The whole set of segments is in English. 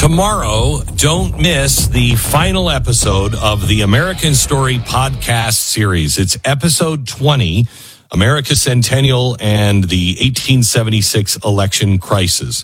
Tomorrow, don't miss the final episode of the American Story podcast series. It's episode 20, America's Centennial and the 1876 election crisis.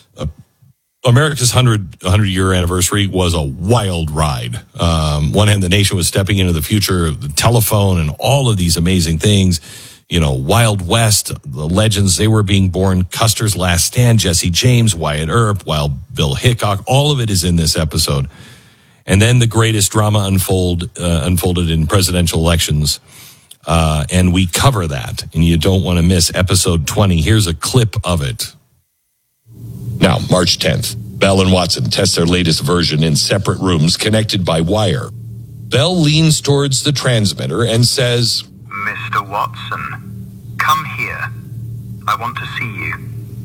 America's 100-year anniversary was a wild ride. One hand, the nation was stepping into the future of the telephone and all of these amazing things. You know, Wild West, the legends, they were being born. Custer's Last Stand, Jesse James, Wyatt Earp, Wild Bill Hickok. All of it is in this episode. And then the greatest drama unfolded in presidential elections. And we cover that. And you don't want to miss episode 20. Here's a clip of it. Now, March 10th, Bell and Watson test their latest version in separate rooms connected by wire. Bell leans towards the transmitter and says, Mr. Watson, come here. I want to see you.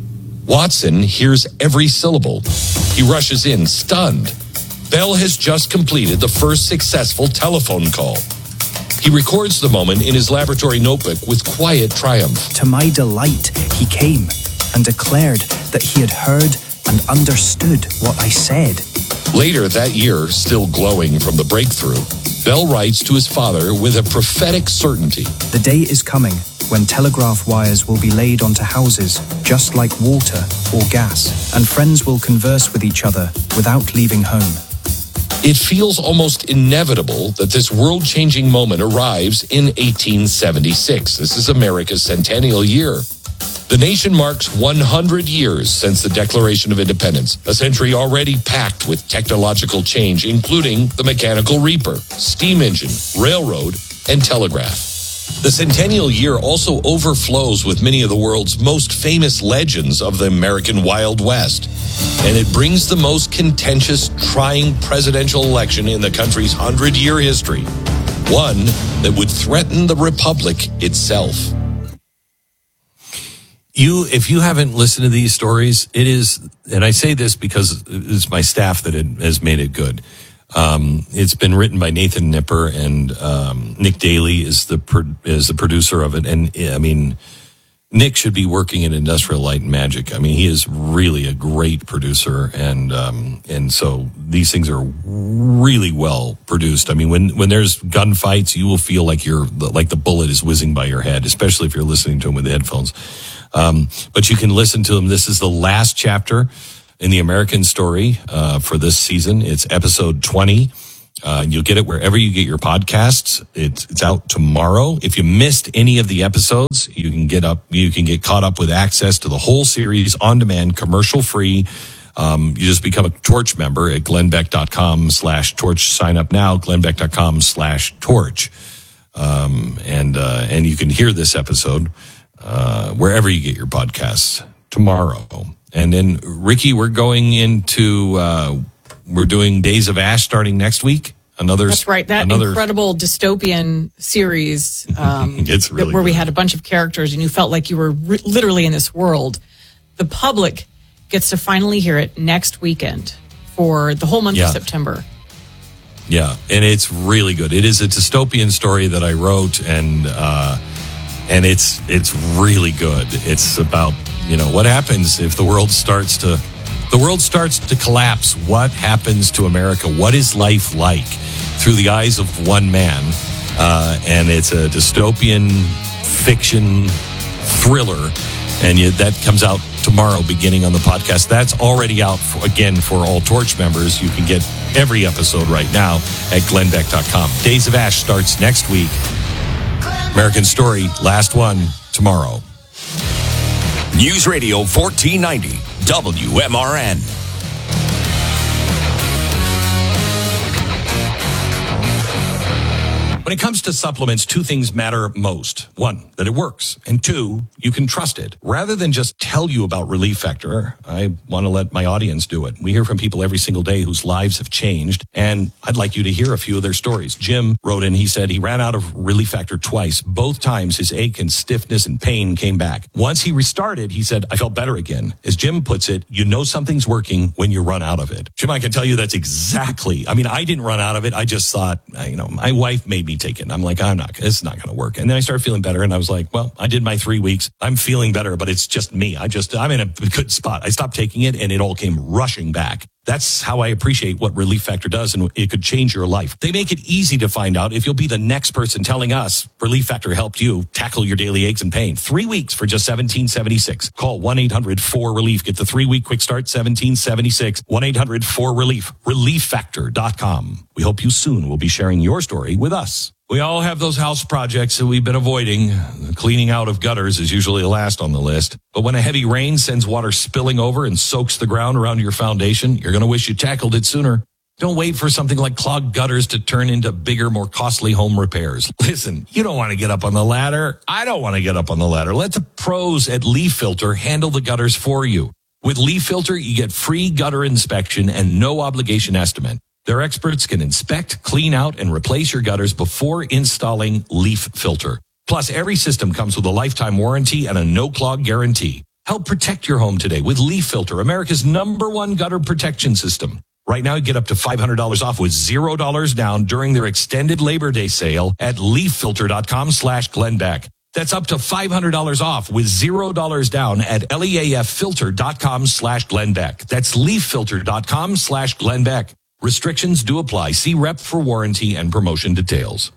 Watson hears every syllable. He rushes in, stunned. Bell has just completed the first successful telephone call. He records the moment in his laboratory notebook with quiet triumph. To my delight, he came and declared that he had heard and understood what I said. Later that year, still glowing from the breakthrough, Bell writes to his father with a prophetic certainty. The day is coming when telegraph wires will be laid onto houses just like water or gas, and friends will converse with each other without leaving home. It feels almost inevitable that this world-changing moment arrives in 1876. This is America's centennial year. The nation marks 100 years since the Declaration of Independence, a century already packed with technological change, including the mechanical reaper, steam engine, railroad, and telegraph. The centennial year also overflows with many of the world's most famous legends of the American Wild West, and it brings the most contentious, trying presidential election in the country's 100-year history, one that would threaten the republic itself. If you haven't listened to these stories, it is, and I say this because it's my staff that has made it good. It's been written by Nathan Nipper, and Nick Daly is the producer of it. And I mean, Nick should be working in Industrial Light and Magic. I mean, he is really a great producer, and so these things are really well produced. I mean, when there's gunfights, you will feel like the bullet is whizzing by your head, especially if you're listening to them with the headphones. But you can listen to them. This is the last chapter in the American Story for this season. It's episode 20. You'll get it wherever you get your podcasts. It's out tomorrow. If you missed any of the episodes, you can get caught up with access to the whole series on demand, commercial free. You just become a Torch member at glennbeck.com/torch. Sign up now, glennbeck.com/torch. And you can hear this episode wherever you get your podcasts tomorrow. And then, Ricky, we're going into, we're doing Days of Ash starting next week. That's right. That incredible dystopian series it's really where we good. had a bunch of characters and you felt like you were literally in this world. The public gets to finally hear it next weekend for the whole month of September. Yeah, and it's really good. It is a dystopian story that I wrote, and it's really good. It's about, what happens if the world starts to collapse. What happens to America? What is life like through the eyes of one man? And it's a dystopian fiction thriller, and that comes out tomorrow, beginning on the podcast. That's already out for all Torch members. You can get every episode right now at glennbeck.com. Days of Ash starts next week. American Story, last one tomorrow. News Radio 1490, WMRN. When it comes to supplements, two things matter most. One, that it works. And two, you can trust it. Rather than just tell you about Relief Factor, I want to let my audience do it. We hear from people every single day whose lives have changed, and I'd like you to hear a few of their stories. Jim wrote in, he said he ran out of Relief Factor twice. Both times his ache and stiffness and pain came back. Once he restarted, he said, I felt better again. As Jim puts it, you know something's working when you run out of it. Jim, I can tell you that's exactly, I didn't run out of it. I just thought, my wife made me take it. I'm like, it's not going to work. And then I started feeling better, and I was like, well, I did my 3 weeks. I'm feeling better, but it's just me. I'm in a good spot. I stopped taking it, and it all came rushing back. That's how I appreciate what Relief Factor does, and it could change your life. They make it easy to find out if you'll be the next person telling us Relief Factor helped you tackle your daily aches and pain. 3 weeks for just $17.76. Call 1-800-4RELIEF. Get the 3-week quick start, $17.76. 1-800-4RELIEF. ReliefFactor.com. We hope you soon will be sharing your story with us. We all have those house projects that we've been avoiding. The cleaning out of gutters is usually last on the list. But when a heavy rain sends water spilling over and soaks the ground around your foundation, you're going to wish you tackled it sooner. Don't wait for something like clogged gutters to turn into bigger, more costly home repairs. Listen, you don't want to get up on the ladder. I don't want to get up on the ladder. Let the pros at Leaf Filter handle the gutters for you. With Leaf Filter, you get free gutter inspection and no obligation estimate. Their experts can inspect, clean out, and replace your gutters before installing Leaf Filter. Plus, every system comes with a lifetime warranty and a no-clog guarantee. Help protect your home today with Leaf Filter, America's #1 gutter protection system. Right now, you get up to $500 off with $0 down during their extended Labor Day sale at leaffilter.com/Glenn That's up to $500 off with $0 down at leaffilter.com/Glenn That's leaffilter.com/Glenn Restrictions do apply. See rep for warranty and promotion details.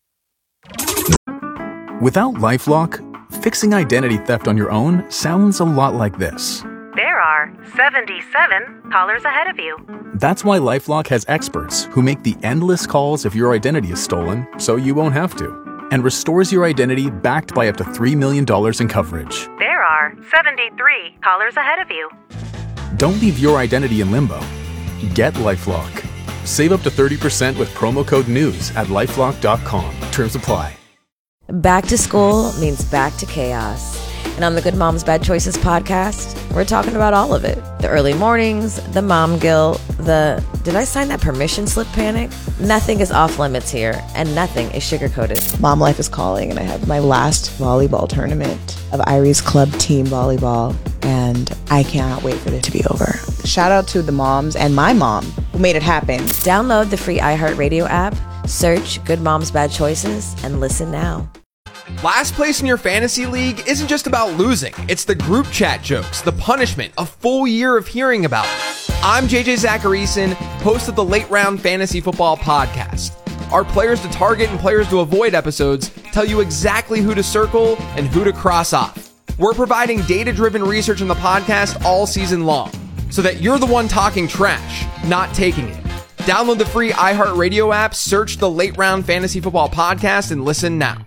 Without LifeLock, fixing identity theft on your own sounds a lot like this. There are 77 callers ahead of you. That's why LifeLock has experts who make the endless calls if your identity is stolen, so you won't have to, and restores your identity backed by up to $3 million in coverage. There are 73 callers ahead of you. Don't leave your identity in limbo. Get LifeLock. Save up to 30% with promo code NEWS at LifeLock.com. Terms apply. Back to school means back to chaos. And on the Good Moms Bad Choices podcast, we're talking about all of it. The early mornings, the mom guilt, the did I sign that permission slip panic? Nothing is off limits here, and nothing is sugar-coated. Mom life is calling, and I have my last volleyball tournament of Iris Club Team Volleyball, and I cannot wait for it to be over. Shout out to the moms and my mom who made it happen. Download the free iHeartRadio app, search Good Moms Bad Choices, and listen now. Last place in your fantasy league isn't just about losing. It's the group chat jokes, the punishment, a full year of hearing about it. I'm JJ Zacharyson, host of the Late Round Fantasy Football Podcast. Our players to target and players to avoid episodes tell you exactly who to circle and who to cross off. We're providing data-driven research in the podcast all season long, so that you're the one talking trash, not taking it. Download the free iHeartRadio app, search the Late Round Fantasy Football Podcast, and listen now.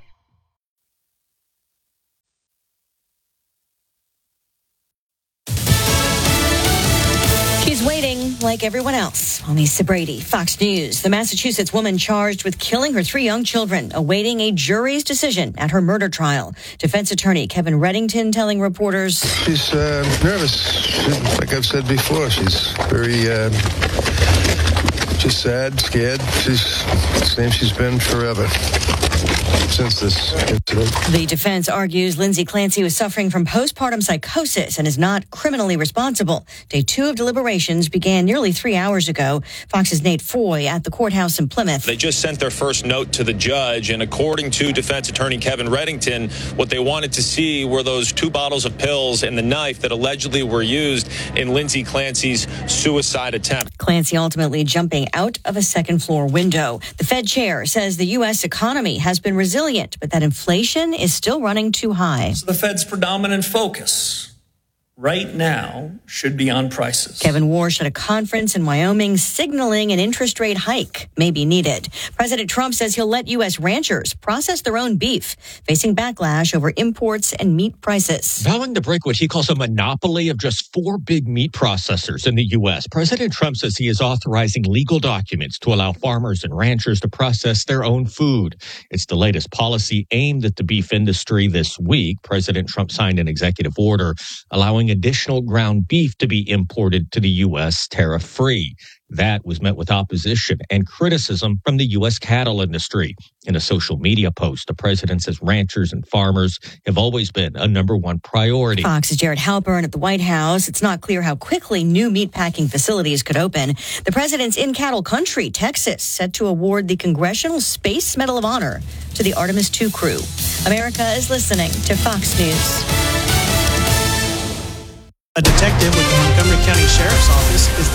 She's waiting like everyone else. Lisa Brady, Fox News. The Massachusetts woman charged with killing her 3 young children, awaiting a jury's decision at her murder trial. Defense attorney Kevin Reddington telling reporters, she's nervous. Like I've said before, she's very just sad, scared. She's the same she's been forever. Since this incident. The defense argues Lindsay Clancy was suffering from postpartum psychosis and is not criminally responsible. Day 2 of deliberations began nearly 3 hours ago. Fox's Nate Foy at the courthouse in Plymouth. They just sent their first note to the judge, and according to defense attorney Kevin Reddington, what they wanted to see were those 2 bottles of pills and the knife that allegedly were used in Lindsay Clancy's suicide attempt. Clancy ultimately jumping out of a second-floor window. The Fed chair says the U.S. economy has been resilient, but that inflation is still running too high. So the Fed's predominant focus right now should be on prices. Kevin Warsh at a conference in Wyoming signaling an interest rate hike may be needed. President Trump says he'll let U.S. ranchers process their own beef, facing backlash over imports and meat prices. Vowing to break what he calls a monopoly of just 4 big meat processors in the U.S., President Trump says he is authorizing legal documents to allow farmers and ranchers to process their own food. It's the latest policy aimed at the beef industry this week. President Trump signed an executive order allowing additional ground beef to be imported to the U.S. tariff-free. That was met with opposition and criticism from the U.S. cattle industry. In a social media post, the president says ranchers and farmers have always been a #1 priority. Fox's Jared Halpern at the White House. It's not clear how quickly new meatpacking facilities could open. The president's in cattle country, Texas, set to award the Congressional Space Medal of Honor to the Artemis II crew. America is listening to Fox News. A detective with the Montgomery County Sheriff's Office is the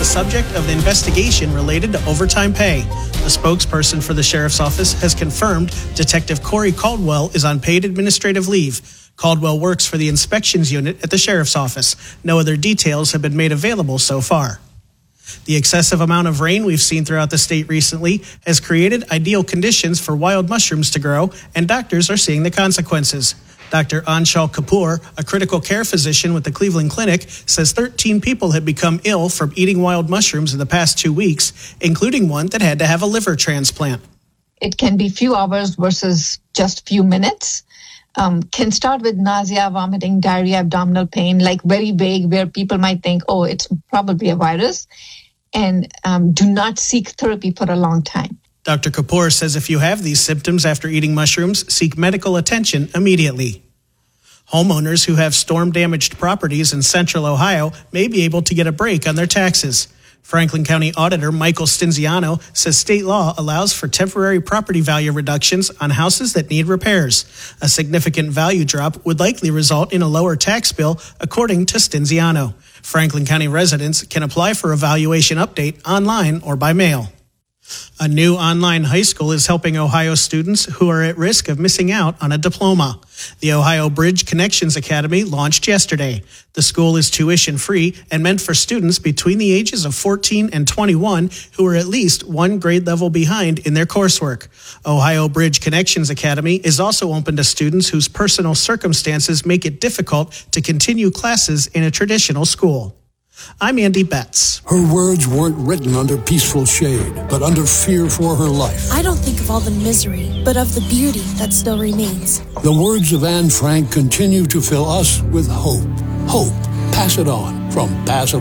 subject of the investigation related to overtime pay. A spokesperson for the sheriff's office has confirmed Detective Corey Caldwell is on paid administrative leave. Caldwell works for the inspections unit at the sheriff's office. No other details have been made available so far. The excessive amount of rain we've seen throughout the state recently has created ideal conditions for wild mushrooms to grow, and doctors are seeing the consequences. Dr. Anshul Kapoor, a critical care physician with the Cleveland Clinic, says 13 people have become ill from eating wild mushrooms in the past 2 weeks, including one that had to have a liver transplant. It can be few hours versus just few minutes. Can start with nausea, vomiting, diarrhea, abdominal pain, like very vague, where people might think, oh, it's probably a virus, and do not seek therapy for a long time. Dr. Kapoor says if you have these symptoms after eating mushrooms, seek medical attention immediately. Homeowners who have storm-damaged properties in central Ohio may be able to get a break on their taxes. Franklin County Auditor Michael Stinziano says state law allows for temporary property value reductions on houses that need repairs. A significant value drop would likely result in a lower tax bill, according to Stinziano. Franklin County residents can apply for a valuation update online or by mail. A new online high school is helping Ohio students who are at risk of missing out on a diploma. The Ohio Bridge Connections Academy launched yesterday. The school is tuition-free and meant for students between the ages of 14 and 21 who are at least one grade level behind in their coursework. Ohio Bridge Connections Academy is also open to students whose personal circumstances make it difficult to continue classes in a traditional school. I'm Andy Betts. Her words weren't written under peaceful shade, but under fear for her life. I don't think of all the misery, but of the beauty that still remains. The words of Anne Frank continue to fill us with hope. Hope. Pass it on from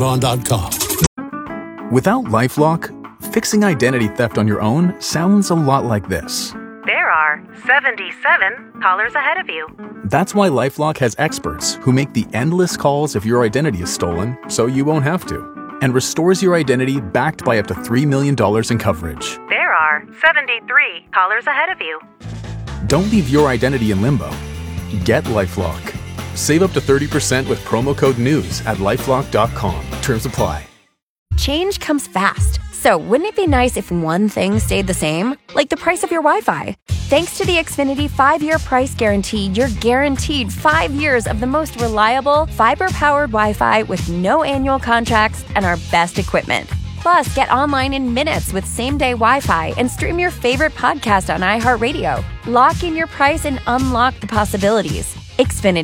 passiton.com. Without LifeLock, fixing identity theft on your own sounds a lot like this. There are 77 callers ahead of you. That's why LifeLock has experts who make the endless calls if your identity is stolen so you won't have to, and restores your identity backed by up to $3 million in coverage. There are 73 callers ahead of you. Don't leave your identity in limbo. Get LifeLock. Save up to 30% with promo code NEWS at LifeLock.com. Terms apply. Change comes fast. So wouldn't it be nice if one thing stayed the same? Like the price of your Wi-Fi. Thanks to the Xfinity 5-year price guarantee, you're guaranteed 5 years of the most reliable, fiber-powered Wi-Fi with no annual contracts and our best equipment. Plus, get online in minutes with same-day Wi-Fi and stream your favorite podcast on iHeartRadio. Lock in your price and unlock the possibilities. Xfinity.